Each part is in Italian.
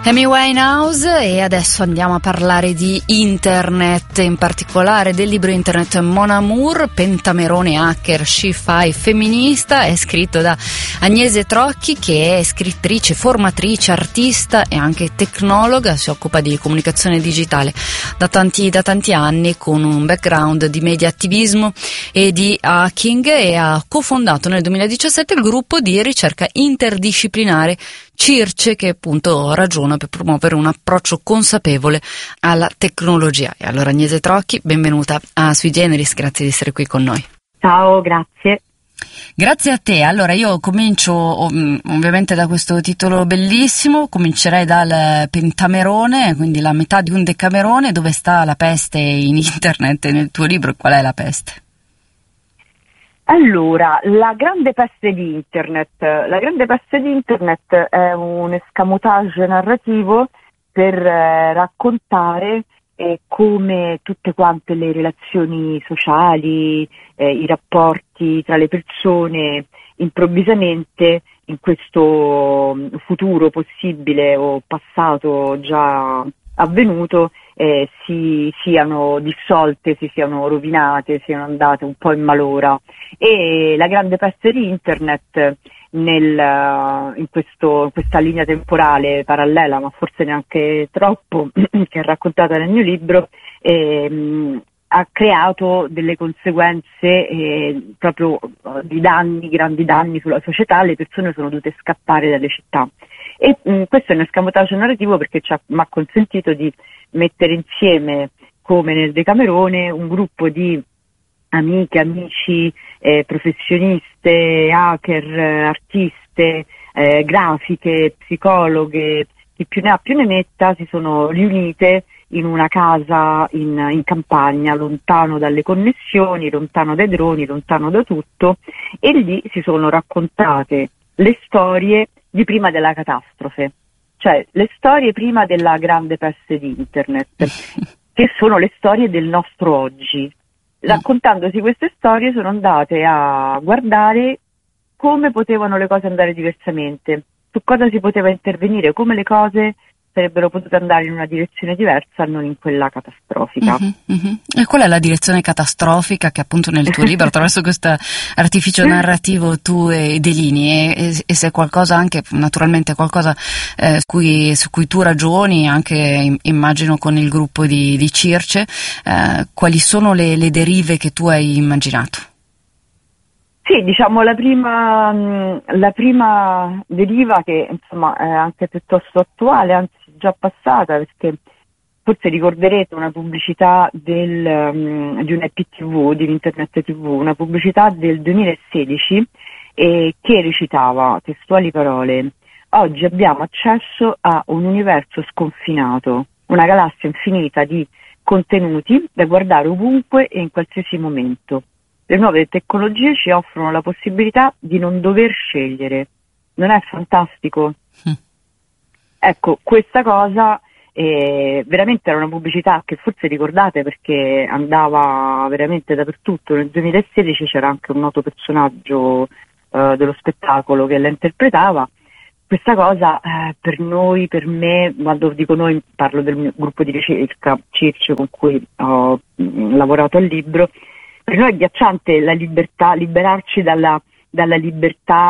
Amy Winehouse, e adesso andiamo a parlare di internet, in particolare del libro Internet Mon Amour, Pentamerone hacker, sci-fi femminista. È scritto da Agnese Trocchi, che è scrittrice, formatrice, artista e anche tecnologa. Si occupa di comunicazione digitale da tanti anni, con un background di media attivismo e di hacking, e ha cofondato nel 2017 il gruppo di ricerca interdisciplinare Circe, che appunto ragiona per promuovere un approccio consapevole alla tecnologia. E allora, Agnese Trocchi, benvenuta a Sui Generis, grazie di essere qui con noi. Ciao, grazie. Grazie a te. Allora, io comincio ovviamente da questo titolo bellissimo, comincerei dal Pentamerone, quindi la metà di un Decamerone. Dove sta la peste in internet nel tuo libro, e qual è la peste? Allora, la grande peste di internet. La grande peste di internet è un escamotage narrativo per raccontare come tutte quante le relazioni sociali, i rapporti tra le persone, improvvisamente in questo futuro possibile o passato già avvenuto, si siano dissolte, si siano rovinate, siano andate un po' in malora. E la grande peste di internet in questa linea temporale parallela, ma forse neanche troppo, che è raccontata nel mio libro, ha creato delle conseguenze proprio di danni, grandi danni sulla società. Le persone sono dovute scappare dalle città, e questo è un escamotage narrativo perché mi ha consentito di mettere insieme, come nel Decamerone, un gruppo di amiche, amici, professioniste, hacker, artiste, grafiche, psicologhe, chi più ne ha più ne metta, si sono riunite in una casa in campagna, lontano dalle connessioni, lontano dai droni, lontano da tutto, e lì si sono raccontate le storie di prima della catastrofe, cioè le storie prima della grande peste di internet, che sono le storie del nostro oggi. Raccontandosi queste storie sono andate a guardare come potevano le cose andare diversamente, su cosa si poteva intervenire, come le cose sarebbero potute andare in una direzione diversa, non in quella catastrofica. E qual è la direzione catastrofica che appunto nel tuo libro, attraverso questo artificio narrativo, tu delinei, e se qualcosa, anche naturalmente qualcosa su cui tu ragioni, anche immagino con il gruppo di Circe, quali sono le derive che tu hai immaginato? Sì, diciamo la prima deriva, che insomma è anche piuttosto attuale, anzi già passata, perché forse ricorderete una pubblicità di un IPTV, di un Internet TV, una pubblicità del 2016 che recitava testuali parole: oggi abbiamo accesso a un universo sconfinato, una galassia infinita di contenuti da guardare ovunque e in qualsiasi momento. Le nuove tecnologie ci offrono la possibilità di non dover scegliere. Non è fantastico? Ecco, questa cosa veramente era una pubblicità che forse ricordate, perché andava veramente dappertutto. Nel 2016 c'era anche un noto personaggio dello spettacolo che la interpretava. Questa cosa per noi, per me, quando dico noi parlo del mio gruppo di ricerca Circe, con cui ho lavorato al libro. Per noi è ghiacciante la libertà, liberarci dalla libertà,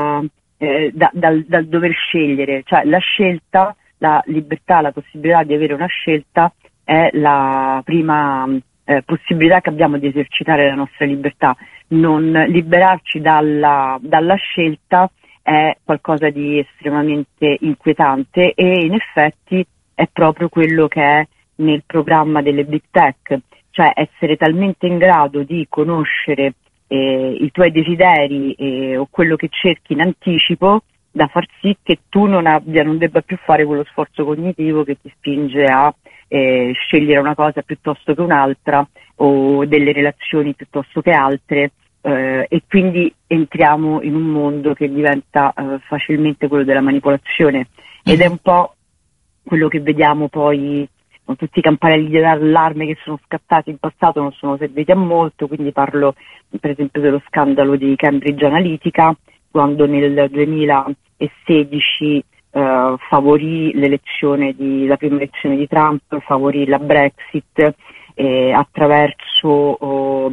dal dover scegliere, cioè la scelta, la libertà, la possibilità di avere una scelta è la prima possibilità che abbiamo di esercitare la nostra libertà. Non liberarci dalla scelta è qualcosa di estremamente inquietante, e in effetti è proprio quello che è nel programma delle Big Tech. Cioè essere talmente in grado di conoscere i tuoi desideri o quello che cerchi in anticipo, da far sì che tu non debba più fare quello sforzo cognitivo che ti spinge a scegliere una cosa piuttosto che un'altra, o delle relazioni piuttosto che altre, e quindi entriamo in un mondo che diventa facilmente quello della manipolazione, ed è un po' quello che vediamo poi. Tutti i campanelli d'allarme che sono scattati in passato non sono serviti a molto, quindi parlo per esempio dello scandalo di Cambridge Analytica, quando nel 2016 favorì la prima elezione di Trump, favorì la Brexit attraverso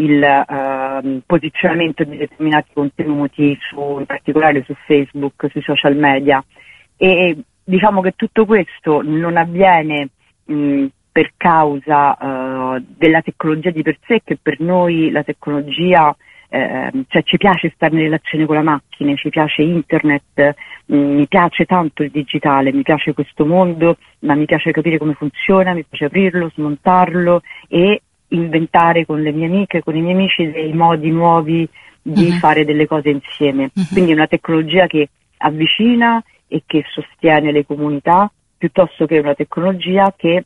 il posizionamento di determinati contenuti in particolare su Facebook, sui social media, e diciamo che tutto questo non avviene per causa della tecnologia di per sé, che per noi la tecnologia cioè ci piace stare in relazione con la macchina, ci piace internet, mi piace tanto il digitale, mi piace questo mondo, ma mi piace capire come funziona, mi piace aprirlo, smontarlo e inventare con le mie amiche, con i miei amici dei modi nuovi di fare delle cose insieme. Quindi è una tecnologia che avvicina e che sostiene le comunità, piuttosto che una tecnologia che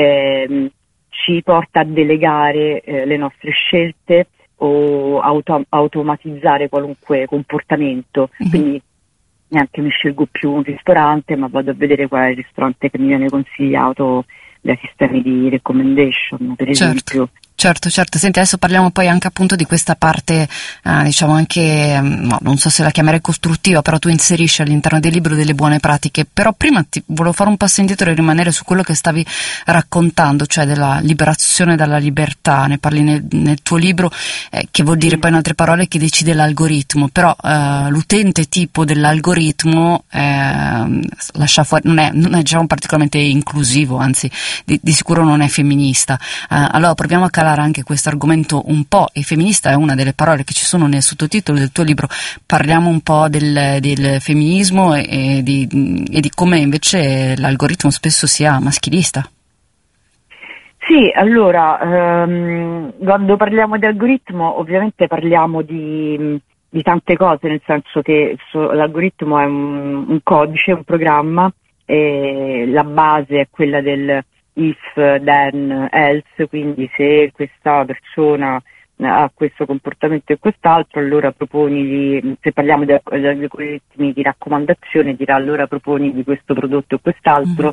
ci porta a delegare le nostre scelte o automatizzare qualunque comportamento. Quindi neanche mi scelgo più un ristorante, ma vado a vedere qual è il ristorante che mi viene consigliato dai sistemi di recommendation, per esempio. Certo. Senti, adesso parliamo poi anche appunto di questa parte, diciamo anche, no, non so se la chiamerei costruttiva, però tu inserisci all'interno del libro delle buone pratiche. Però prima ti volevo fare un passo indietro e rimanere su quello che stavi raccontando, cioè della liberazione dalla libertà. Ne parli nel tuo libro, che vuol dire poi in altre parole che decide l'algoritmo, però l'utente tipo dell'algoritmo lascia fuori, non è diciamo particolarmente inclusivo, anzi di sicuro non è femminista. Allora proviamo a calare anche questo argomento un po', e femminista è una delle parole che ci sono nel sottotitolo del tuo libro. Parliamo un po' del femminismo e di come invece l'algoritmo spesso sia maschilista. Sì, allora, quando parliamo di algoritmo ovviamente parliamo di tante cose, nel senso che l'algoritmo è un codice, un programma, la base è quella del if, then, else, quindi se questa persona ha questo comportamento e quest'altro, allora se parliamo di algoritmi di raccomandazione, dirà allora proponi di questo prodotto o quest'altro,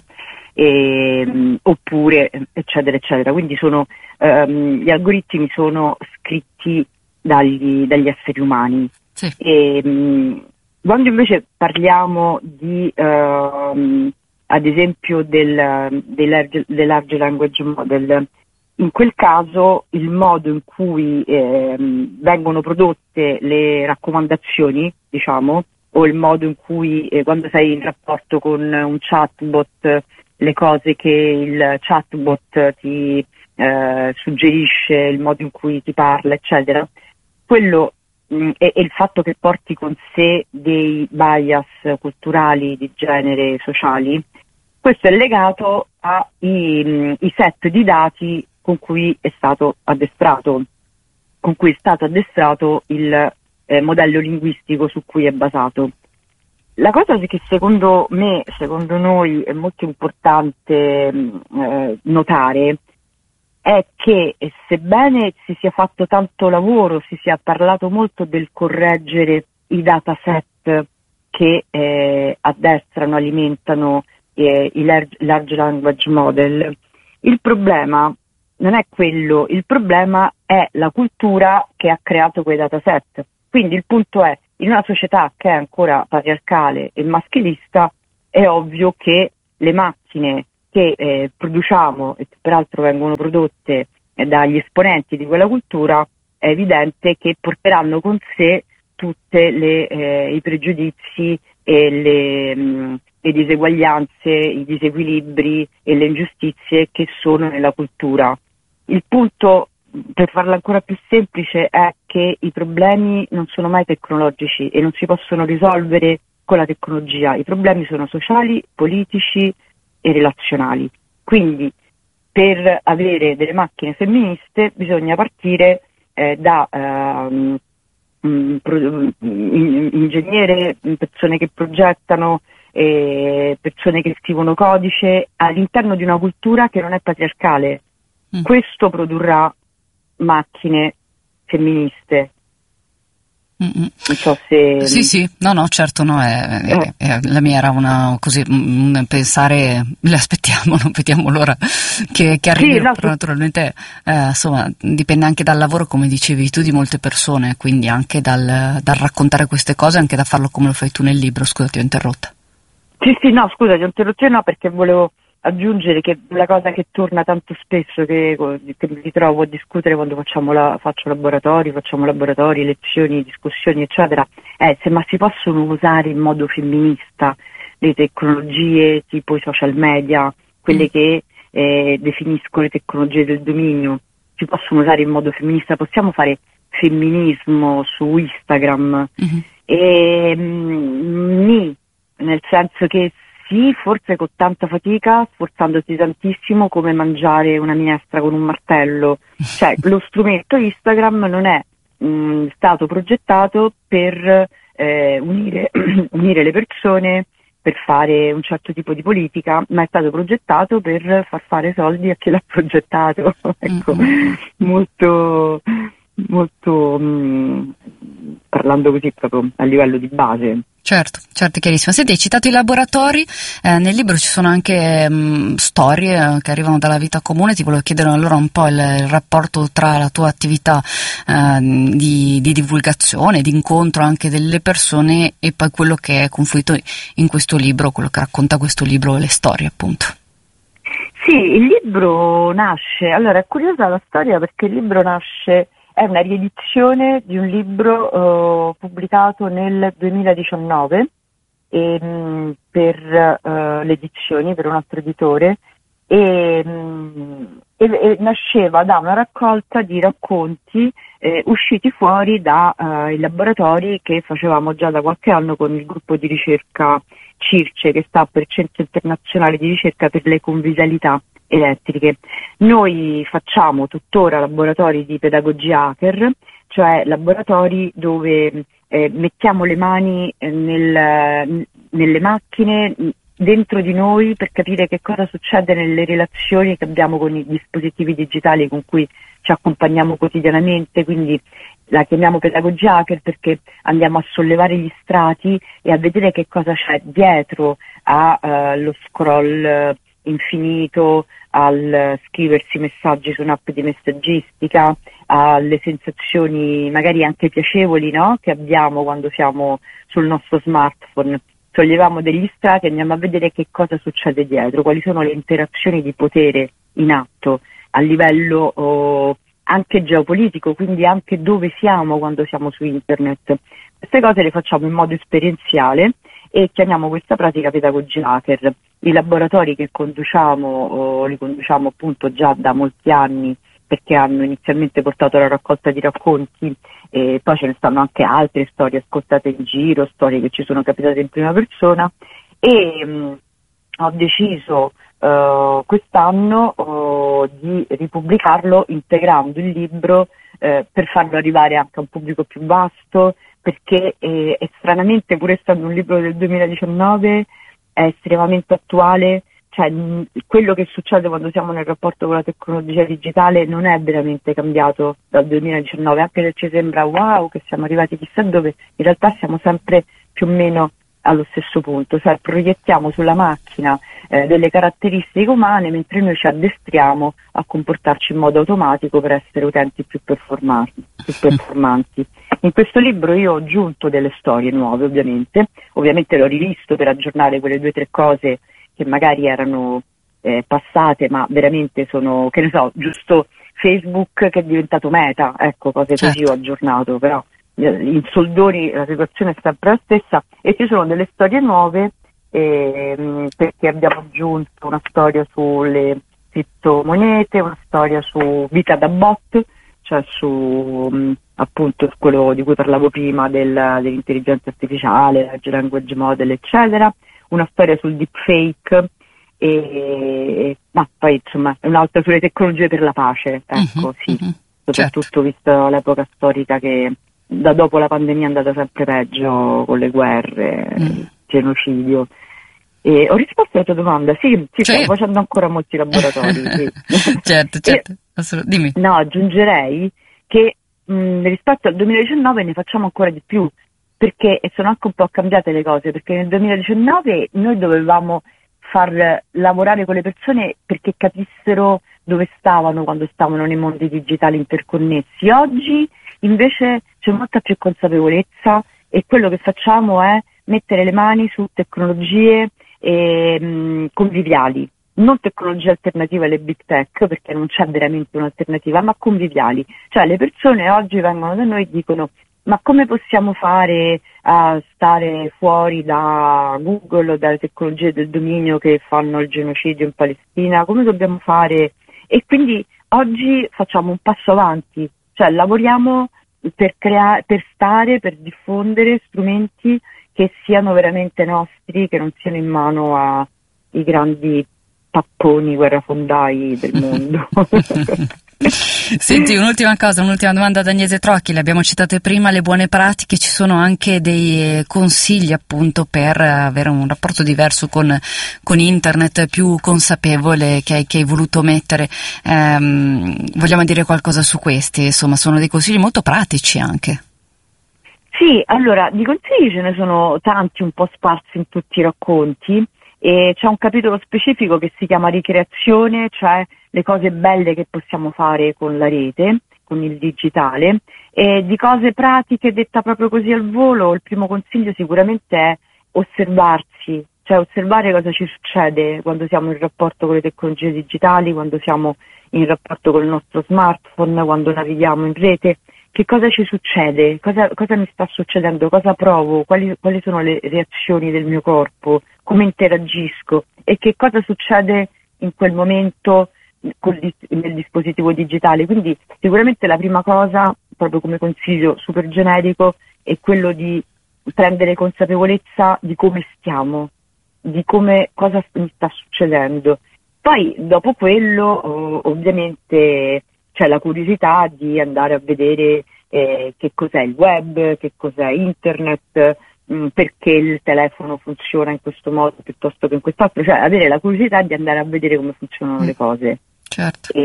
oppure eccetera eccetera. Quindi gli algoritmi sono scritti dagli esseri umani. Sì. Quando invece parliamo di ad esempio dei large language model, in quel caso il modo in cui vengono prodotte le raccomandazioni, diciamo, o il modo in cui quando sei in rapporto con un chatbot, le cose che il chatbot ti suggerisce, il modo in cui ti parla, eccetera, quello e il fatto che porti con sé dei bias culturali, di genere, sociali, questo è legato ai set di dati con cui è stato addestrato il modello linguistico su cui è basato. La cosa che secondo noi è molto importante notare è che sebbene si sia fatto tanto lavoro, si sia parlato molto del correggere i dataset che addestrano, alimentano i large language model, il problema non è quello, il problema è la cultura che ha creato quei dataset. Quindi il punto è, in una società che è ancora patriarcale e maschilista, è ovvio che le macchine che produciamo, e che peraltro vengono prodotte dagli esponenti di quella cultura, è evidente che porteranno con sé tutti i pregiudizi e le diseguaglianze, i disequilibri e le ingiustizie che sono nella cultura. Il punto, per farla ancora più semplice, è che i problemi non sono mai tecnologici e non si possono risolvere con la tecnologia. I problemi sono sociali, politici e relazionali. Quindi per avere delle macchine femministe bisogna partire da ingegnere, persone che progettano, persone che scrivono codice all'interno di una cultura che non è patriarcale. Questo produrrà macchine femministe. Non so se... Sì, no, certo, no, la mia era una così, pensare, le aspettiamo, non vediamo l'ora che arrivi, sì, però naturalmente insomma dipende anche dal lavoro, come dicevi tu, di molte persone, quindi anche dal raccontare queste cose, anche da farlo come lo fai tu nel libro. Scusa, ti ho interrotta. Sì, no, scusa, ti ho interrotto, no, perché volevo aggiungere che la cosa che torna tanto spesso, che mi ritrovo a discutere quando faccio laboratori, lezioni, discussioni, eccetera, è se ma si possono usare in modo femminista le tecnologie tipo i social media, quelle che definiscono le tecnologie del dominio, si possono usare in modo femminista, possiamo fare femminismo su Instagram, nel senso che sì, forse con tanta fatica, sforzandosi tantissimo, come mangiare una minestra con un martello. Cioè, lo strumento Instagram non è stato progettato per unire le persone, per fare un certo tipo di politica, ma è stato progettato per far fare soldi a chi l'ha progettato. Ecco, molto, molto parlando così proprio a livello di base. Certo, chiarissimo. Senti, hai citato i laboratori, nel libro ci sono anche storie che arrivano dalla vita comune. Ti volevo chiedere allora un po' il rapporto tra la tua attività di divulgazione, di incontro anche delle persone e poi quello che è confluito in questo libro, quello che racconta questo libro, le storie appunto. Sì, il libro nasce, allora è curiosa la storia perché il libro nasce, è una riedizione di un libro pubblicato nel 2019 per le edizioni, per un altro editore, e nasceva da una raccolta di racconti usciti fuori dai laboratori che facevamo già da qualche anno con il gruppo di ricerca CIRCE, che sta per Centro Internazionale di Ricerca per le Convisualità Elettriche. Noi facciamo tuttora laboratori di pedagogia hacker, cioè laboratori dove mettiamo le mani nelle macchine, dentro di noi, per capire che cosa succede nelle relazioni che abbiamo con i dispositivi digitali con cui ci accompagniamo quotidianamente. Quindi la chiamiamo pedagogia hacker perché andiamo a sollevare gli strati e a vedere che cosa c'è dietro allo scroll infinito, al scriversi messaggi su un'app di messaggistica, alle sensazioni magari anche piacevoli, no? Che abbiamo quando siamo sul nostro smartphone. Solleviamo degli strati e andiamo a vedere che cosa succede dietro, quali sono le interazioni di potere in atto a livello anche geopolitico, quindi anche dove siamo quando siamo su internet. Queste cose le facciamo in modo esperienziale e chiamiamo questa pratica pedagogia hacker. I laboratori che conduciamo li conduciamo appunto già da molti anni, perché hanno inizialmente portato la raccolta di racconti, e poi ce ne stanno anche altre storie ascoltate in giro, storie che ci sono capitate in prima persona, e ho deciso quest'anno di ripubblicarlo integrando il libro per farlo arrivare anche a un pubblico più vasto, perché stranamente, pur essendo un libro del 2019, è estremamente attuale. Cioè, quello che succede quando siamo nel rapporto con la tecnologia digitale non è veramente cambiato dal 2019, anche se ci sembra wow che siamo arrivati chissà dove, in realtà siamo sempre più o meno allo stesso punto, cioè proiettiamo sulla macchina delle caratteristiche umane mentre noi ci addestriamo a comportarci in modo automatico per essere utenti più performanti. In questo libro io ho aggiunto delle storie nuove, ovviamente l'ho rivisto per aggiornare quelle 2 o 3 cose che magari erano passate, ma veramente sono, che ne so, giusto Facebook che è diventato Meta, ecco, cose così ho aggiornato, però in soldoni la situazione è sempre la stessa e ci sono delle storie nuove perché abbiamo aggiunto una storia sulle criptomonete, una storia su vita da bot, cioè su appunto quello di cui parlavo prima dell'intelligenza artificiale, large language model, eccetera, una storia sul deepfake ma poi insomma è un'altra sulle tecnologie per la pace, ecco, soprattutto vista l'epoca storica che da dopo la pandemia è andata sempre peggio con le guerre, genocidio. E ho risposto alla tua domanda, sì, stiamo facendo ancora molti laboratori. Sì. certo, dimmi. No, aggiungerei che rispetto al 2019 ne facciamo ancora di più, perché sono anche un po' cambiate le cose, perché nel 2019 noi dovevamo far lavorare con le persone perché capissero dove stavano quando stavano nei mondi digitali interconnessi. Oggi invece c'è molta più consapevolezza e quello che facciamo è mettere le mani su tecnologie conviviali. Non tecnologie alternative alle big tech, perché non c'è veramente un'alternativa, ma conviviali. Cioè le persone oggi vengono da noi e dicono: ma come possiamo fare a stare fuori da Google o dalle tecnologie del dominio che fanno il genocidio in Palestina? Come dobbiamo fare? E quindi oggi facciamo un passo avanti, cioè lavoriamo per per diffondere strumenti che siano veramente nostri, che non siano in mano ai grandi papponi guerrafondai del mondo. Senti, un'ultima domanda ad Agnese Trocchi. Le abbiamo citate prima le buone pratiche, ci sono anche dei consigli appunto per avere un rapporto diverso con internet, più consapevole, che hai voluto mettere. Vogliamo dire qualcosa su questi? Insomma, sono dei consigli molto pratici anche. Sì, allora, di consigli ce ne sono tanti un po' sparsi in tutti i racconti, e c'è un capitolo specifico che si chiama ricreazione, cioè le cose belle che possiamo fare con la rete, con il digitale. E di cose pratiche, detta proprio così al volo, il primo consiglio sicuramente è osservarsi, cioè osservare cosa ci succede quando siamo in rapporto con le tecnologie digitali, quando siamo in rapporto con il nostro smartphone, quando navighiamo in rete. Che cosa ci succede? Cosa mi sta succedendo? Cosa provo? Quali sono le reazioni del mio corpo? Come interagisco? E che cosa succede in quel momento nel dispositivo digitale? Quindi sicuramente la prima cosa, proprio come consiglio super generico, è quello di prendere consapevolezza di come stiamo, di cosa mi sta succedendo. Poi dopo quello ovviamente c'è la curiosità di andare a vedere che cos'è il web, che cos'è internet, perché il telefono funziona in questo modo piuttosto che in quest'altro, cioè avere la curiosità di andare a vedere come funzionano le cose. Certo.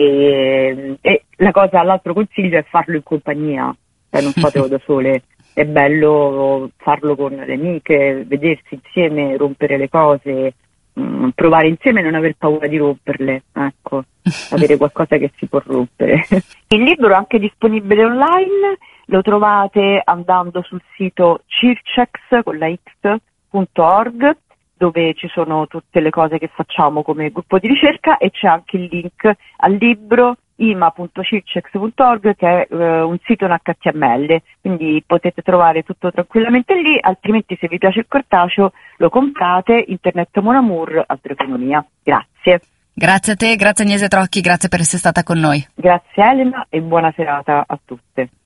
E l'altro consiglio è farlo in compagnia, cioè non fatelo da sole, è bello farlo con le amiche, vedersi insieme, rompere le cose, provare insieme e non aver paura di romperle, ecco, avere qualcosa che si può rompere. Il libro è anche disponibile online, lo trovate andando sul sito circex con la x.org, dove ci sono tutte le cose che facciamo come gruppo di ricerca, e c'è anche il link al libro ima.circex.org, che è un sito in HTML, quindi potete trovare tutto tranquillamente lì, altrimenti se vi piace il cartaceo lo comprate. Internet Mon Amour, altra economia. Grazie. Grazie a te, grazie Agnese Trocchi, grazie per essere stata con noi. Grazie Elena e buona serata a tutte.